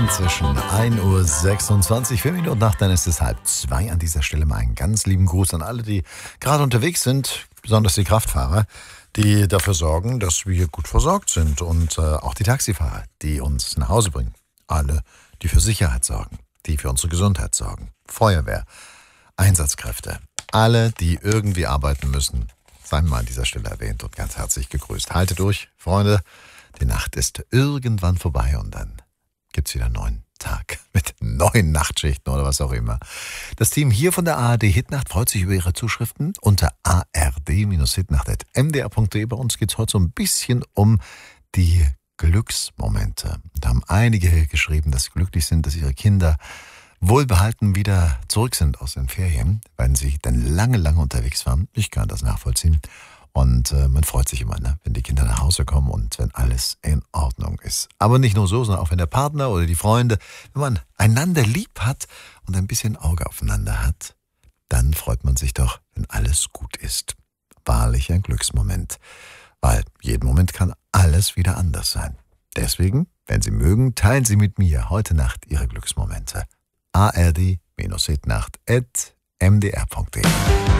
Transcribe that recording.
Inzwischen 1:26 Uhr, 4 Minuten nach, dann ist es 1:30. An dieser Stelle mal einen ganz lieben Gruß an alle, die gerade unterwegs sind, besonders die Kraftfahrer, die dafür sorgen, dass wir gut versorgt sind, und auch die Taxifahrer, die uns nach Hause bringen. Alle, die für Sicherheit sorgen, die für unsere Gesundheit sorgen. Feuerwehr, Einsatzkräfte, alle, die irgendwie arbeiten müssen, seien mal an dieser Stelle erwähnt und ganz herzlich gegrüßt. Haltet durch, Freunde, die Nacht ist irgendwann vorbei und dann gibt's wieder einen neuen Tag mit neuen Nachtschichten oder was auch immer. Das Team hier von der ARD Hitnacht freut sich über Ihre Zuschriften unter ard-hitnacht@mdr.de. Bei uns geht's heute so ein bisschen um die Glücksmomente. Da haben einige geschrieben, dass sie glücklich sind, dass ihre Kinder wohlbehalten wieder zurück sind aus den Ferien, weil sie dann lange, lange unterwegs waren. Ich kann das nachvollziehen. Und man freut sich immer, ne, wenn die Kinder nach Hause kommen und wenn alles in Ordnung ist. Aber nicht nur so, sondern auch wenn der Partner oder die Freunde, wenn man einander lieb hat und ein bisschen Auge aufeinander hat, dann freut man sich doch, wenn alles gut ist. Wahrlich ein Glücksmoment, weil jeden Moment kann alles wieder anders sein. Deswegen, wenn Sie mögen, teilen Sie mit mir heute Nacht Ihre Glücksmomente. ard-hitnacht@mdr.de